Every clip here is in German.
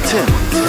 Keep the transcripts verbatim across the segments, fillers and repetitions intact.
Tim.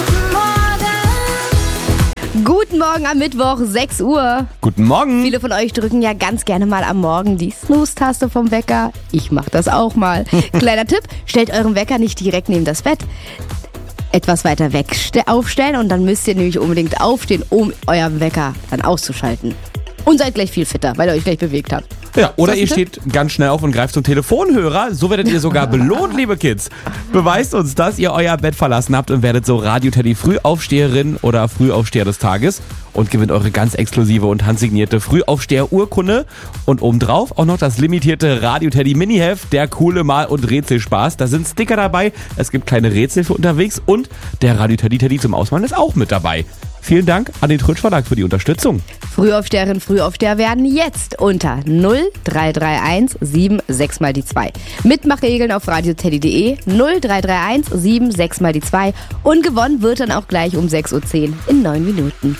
Guten Morgen am Mittwoch, sechs Uhr. Guten Morgen. Viele von euch drücken ja ganz gerne mal am Morgen die Snooze-Taste vom Wecker. Ich mach das auch mal. Kleiner Tipp, stellt euren Wecker nicht direkt neben das Bett. Etwas weiter weg aufstellen und dann müsst ihr nämlich unbedingt aufstehen, um euren Wecker dann auszuschalten. Und seid gleich viel fitter, weil ihr euch gleich bewegt habt. Ja, oder ihr steht ganz schnell auf und greift zum Telefonhörer. So werdet ihr sogar belohnt, liebe Kids. Beweist uns, dass ihr euer Bett verlassen habt und werdet so Radio Teddy Frühaufsteherin oder Frühaufsteher des Tages und gewinnt eure ganz exklusive und handsignierte Frühaufsteher-Urkunde und obendrauf auch noch das limitierte Radio Teddy Mini-Heft, der coole Mal- und Rätselspaß. Da sind Sticker dabei, es gibt kleine Rätsel für unterwegs und der Radio Teddy Teddy zum Ausmalen ist auch mit dabei. Vielen Dank an den Trötsch Verlag für die Unterstützung. Frühaufsteherin, Frühaufsteher werden jetzt unter null drei drei eins sieben sechs mal die zwei. Mitmachregeln auf radioteddy punkt de null drei drei eins sieben sechs mal die zwei und gewonnen wird dann auch gleich um sechs Uhr zehn in neun Minuten.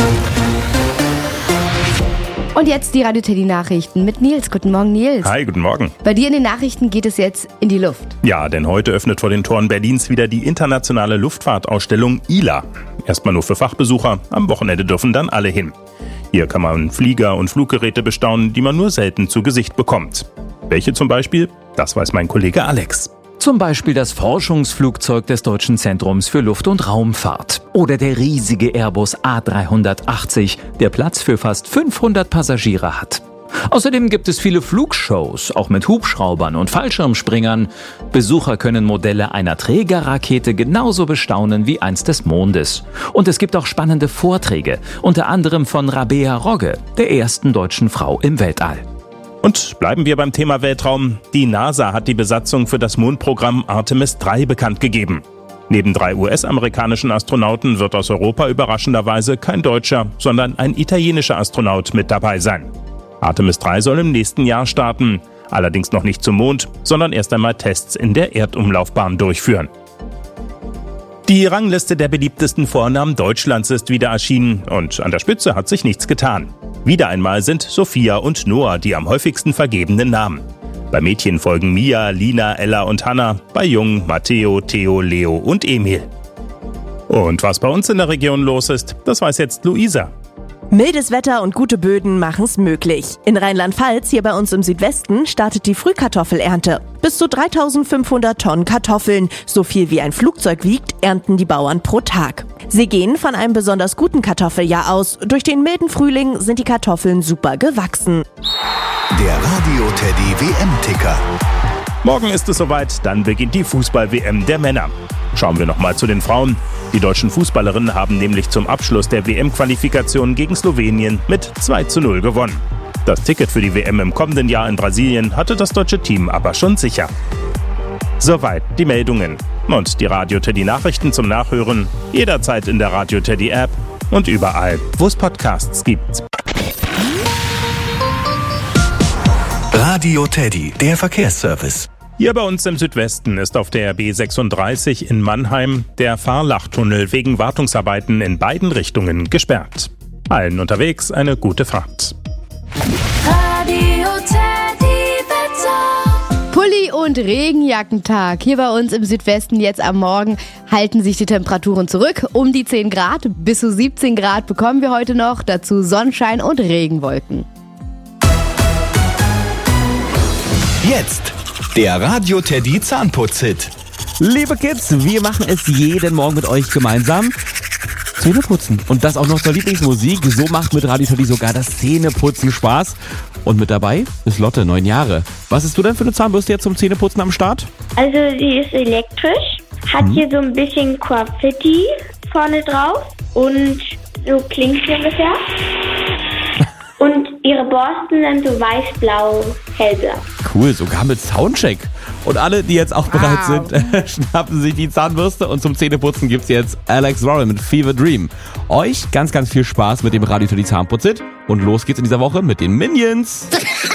Und jetzt die Radio Teddy Nachrichten mit Nils. Guten Morgen, Nils. Hi, guten Morgen. Bei dir in den Nachrichten geht es jetzt in die Luft. Ja, denn heute öffnet vor den Toren Berlins wieder die internationale Luftfahrtausstellung I L A. Erstmal nur für Fachbesucher, am Wochenende dürfen dann alle hin. Hier kann man Flieger und Fluggeräte bestaunen, die man nur selten zu Gesicht bekommt. Welche zum Beispiel? Das weiß mein Kollege Alex. Zum Beispiel das Forschungsflugzeug des Deutschen Zentrums für Luft- und Raumfahrt. Oder der riesige Airbus A dreihundertachtzig, der Platz für fast fünfhundert Passagiere hat. Außerdem gibt es viele Flugshows, auch mit Hubschraubern und Fallschirmspringern. Besucher können Modelle einer Trägerrakete genauso bestaunen wie eins des Mondes. Und es gibt auch spannende Vorträge, unter anderem von Rabea Rogge, der ersten deutschen Frau im Weltall. Und bleiben wir beim Thema Weltraum. Die NASA hat die Besatzung für das Mondprogramm Artemis drei bekannt gegeben. Neben drei U S-amerikanischen Astronauten wird aus Europa überraschenderweise kein deutscher, sondern ein italienischer Astronaut mit dabei sein. Artemis drei soll im nächsten Jahr starten, allerdings noch nicht zum Mond, sondern erst einmal Tests in der Erdumlaufbahn durchführen. Die Rangliste der beliebtesten Vornamen Deutschlands ist wieder erschienen und an der Spitze hat sich nichts getan. Wieder einmal sind Sophia und Noah die am häufigsten vergebenen Namen. Bei Mädchen folgen Mia, Lina, Ella und Hannah, bei Jungen Matteo, Theo, Leo und Emil. Und was bei uns in der Region los ist, das weiß jetzt Luisa. Mildes Wetter und gute Böden machen's möglich. In Rheinland-Pfalz, hier bei uns im Südwesten, startet die Frühkartoffelernte. Bis zu dreitausendfünfhundert Tonnen Kartoffeln, so viel wie ein Flugzeug wiegt, ernten die Bauern pro Tag. Sie gehen von einem besonders guten Kartoffeljahr aus. Durch den milden Frühling sind die Kartoffeln super gewachsen. Der Radio Teddy W M-Ticker. Morgen ist es soweit, dann beginnt die Fußball-W M der Männer. Schauen wir nochmal zu den Frauen. Die deutschen Fußballerinnen haben nämlich zum Abschluss der W M-Qualifikation gegen Slowenien mit zwei zu null gewonnen. Das Ticket für die W M im kommenden Jahr in Brasilien hatte das deutsche Team aber schon sicher. Soweit die Meldungen. Und die Radio Teddy Nachrichten zum Nachhören jederzeit in der Radio Teddy App und überall, wo es Podcasts gibt. Radio Teddy, der Verkehrsservice. Hier bei uns im Südwesten ist auf der B sechsunddreißig in Mannheim der Fahrlachtunnel wegen Wartungsarbeiten in beiden Richtungen gesperrt. Allen unterwegs eine gute Fahrt. Radio Teddy Wetter. Pulli- und Regenjackentag. Hier bei uns im Südwesten jetzt am Morgen halten sich die Temperaturen zurück. Um die zehn Grad bis zu siebzehn Grad bekommen wir heute noch. Dazu Sonnenschein und Regenwolken. Jetzt der Radio Teddy Zahnputz-Hit. Liebe Kids, wir machen es jeden Morgen mit euch gemeinsam. Zähneputzen. Und das auch noch zur Lieblingsmusik. So macht mit Radio Teddy sogar das Zähneputzen Spaß. Und mit dabei ist Lotte, neun Jahre. Was ist du denn für eine Zahnbürste jetzt zum Zähneputzen am Start? Also sie ist elektrisch, hat Mhm. hier so ein bisschen Graffiti vorne drauf und so klingt sie ungefähr. Und ihre Borsten sind so weiß-blau, hellblau. Cool, sogar mit Soundcheck. Und alle, die jetzt auch bereit Wow. sind, schnappen sich die Zahnbürste und zum Zähneputzen gibt's jetzt Alex Warren mit Fever Dream. Euch ganz, ganz viel Spaß mit dem Radio Teddy Zahnputz-Hit und los geht's in dieser Woche mit den Minions.